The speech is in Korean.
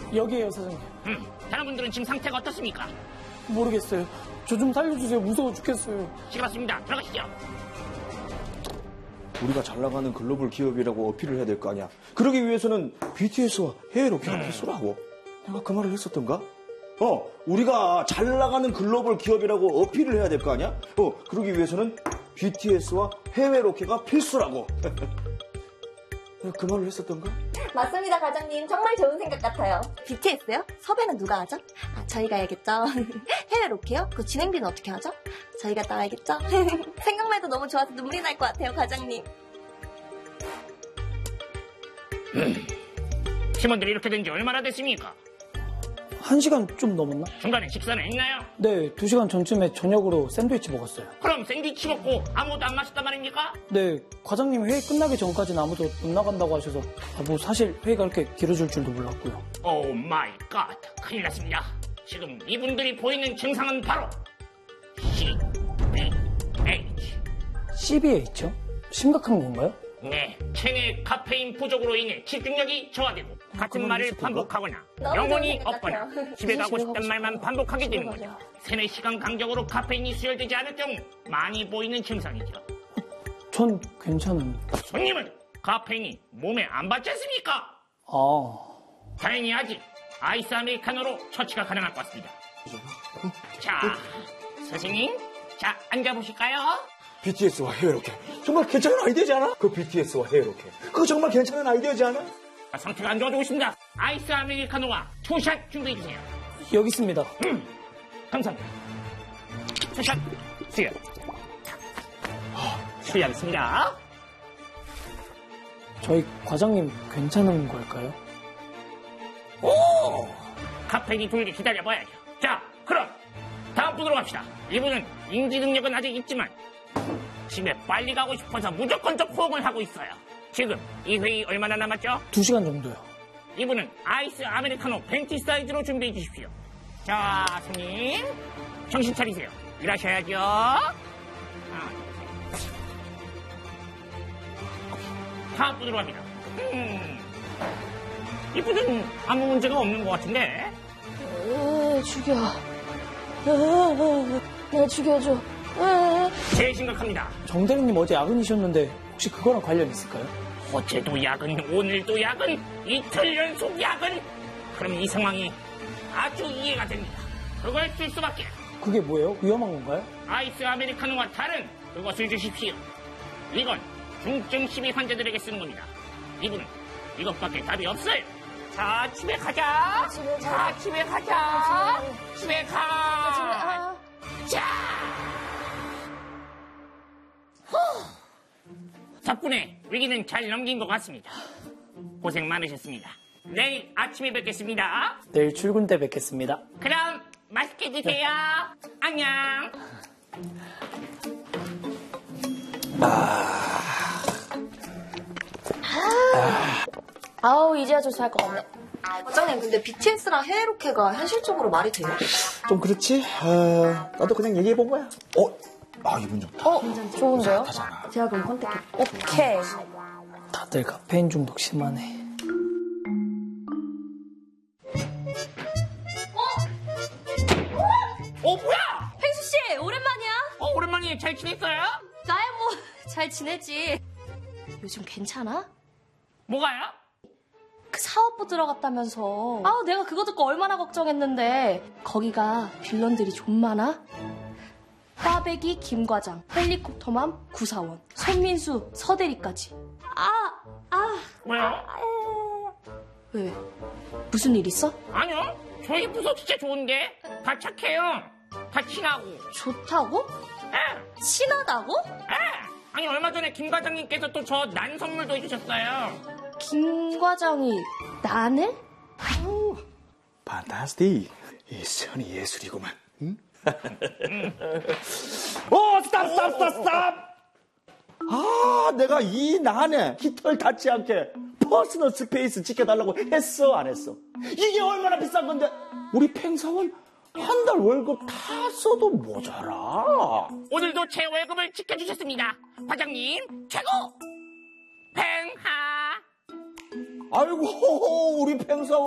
여기에요, 사장님. 다른 분들은 지금 상태가 어떻습니까? 모르겠어요. 저 좀 살려주세요. 무서워 죽겠어요. 시끄럽습니다. 들어가시죠. 우리가 잘 나가는 글로벌 기업이라고 어필을 해야 될 거 아니야. 그러기 위해서는 BTS와 해외 로켓이 필수라고. 내가 그 말을 했었던가? 우리가 잘 나가는 글로벌 기업이라고 어필을 해야 될 거 아니야? 그러기 위해서는 BTS와 해외 로켓가 필수라고. 내가 그 말을 했었던가? 맞습니다, 과장님. 정말 좋은 생각 같아요. BTS요? 섭외는 누가 하죠? 저희가 해야겠죠. 해외 로켓요? 그 진행비는 어떻게 하죠? 저희가 따와야겠죠. 생각만 해도 너무 좋아서 눈물이 날 것 같아요, 과장님. 팀원들이 이렇게 된 지 얼마나 됐습니까? 1시간 좀 넘었나? 중간에 식사는 했나요? 네, 2시간 전쯤에 저녁으로 샌드위치 먹었어요. 그럼 샌드위치 먹고 아무것도 안 마셨단 말입니까? 네, 과장님 회의 끝나기 전까지는 아무도 못 나간다고 하셔서 사실 회의가 이렇게 길어질 줄도 몰랐고요. 오 마이 갓, 큰일 났습니다. 지금 이분들이 보이는 증상은 바로 CBH. CBH요? 심각한 건가요? 네, 체내 카페인 부족으로 인해 집중력이 저하되고 같은 말을 반복하거나 영혼이 없거나 집에 가고 싶단 말만 반복하게 되는 거죠. 3-4시간 간격으로 카페인이 수혈되지 않을 경우 많이 보이는 증상이죠. 전 괜찮은. 손님은 카페인이 몸에 안 받지 않습니까? 다행히 아직 아이스 아메리카노로 처치가 가능할 것 같습니다. 자, 선생님, 자, 앉아보실까요? BTS와 해외 로켓. 정말 괜찮은 아이디어지 않아? 그 BTS와 해외 로켓. 그거 정말 괜찮은 아이디어지 않아? 상태가 안 좋아지고 있습니다. 아이스 아메리카노와 투샷 준비해주세요. 여기 있습니다. 감사합니다. 투샷, 수혈. 수혈하겠습니다. 저희 과장님 괜찮은 걸까요? 오! 카페인이 돌게 기다려봐야죠. 자, 그럼 다음 분으로 갑시다. 이분은 인지 능력은 아직 있지만 집에 빨리 가고 싶어서 무조건적 호응을 하고 있어요. 지금 이 회의 얼마나 남았죠? 2시간 정도요. 이분은 아이스 아메리카노 벤티 사이즈로 준비해 주십시오. 자, 손님, 정신 차리세요. 일하셔야죠. 다음 분으로 갑니다. 이분은 아무 문제가 없는 것 같은데. 죽여. 나 죽여줘. 제일 심각합니다. 정 대리님 어제 야근이셨는데 혹시 그거랑 관련 있을까요? 어제도 야근, 오늘도 야근, 이틀 연속 야근. 그럼 이 상황이 아주 이해가 됩니다. 그걸 쓸 수밖에. 그게 뭐예요? 위험한 건가요? 아이스 아메리카노와 다른 그것을 주십시오. 이건 중증 시비 환자들에게 쓰는 겁니다. 이분은 이것밖에 답이 없어요. 자, 집에 가자. 집에 가자. 집에 가. 자. 덕분에 위기는 잘 넘긴 것 같습니다. 고생 많으셨습니다. 내일 아침에 뵙겠습니다. 내일 출근 때 뵙겠습니다. 그럼 맛있게 드세요. 안녕. 이제야 좀 잘 것 같네. 과장님, 근데 BTS랑 해외 로켓가 현실적으로 말이 돼요? 좀 그렇지? 나도 그냥 얘기해본 거야. 이분 좋다. 좋은데요? 제가 그럼 컨택해. 오케이. 다들 카페인 중독 심하네. 뭐야? 펭수씨, 오랜만이야. 오랜만이에요. 잘 지냈어요? 나야 뭐 잘 지내지. 요즘 괜찮아? 뭐가요? 그 사업부 들어갔다면서. 내가 그거 듣고 얼마나 걱정했는데. 거기가 빌런들이 좀 많아? 꽈배기 김과장, 헬리콥터맘 구사원, 손민수 서대리까지. 왜요? 왜? 무슨 일 있어? 아니요. 저희 부서 진짜 좋은데. 다 착해요. 다 친하고. 좋다고? 예. 친하다고? 예. 아니, 얼마 전에 김 과장님께서 또 저 난 선물도 해주셨어요. 김 과장이 나를? 판타스틱. 이 선이 예술이구만. 응? 스탑! 내가 이 난에 깃털 닿지 않게 퍼스널 스페이스 지켜달라고 했어, 안 했어? 이게 얼마나 비싼 건데, 우리 팽사원 한 달 월급 다 써도 모자라. 오늘도 제 월급을 지켜주셨습니다. 과장님, 최고! 팽하! 아이고, 우리 팽사원.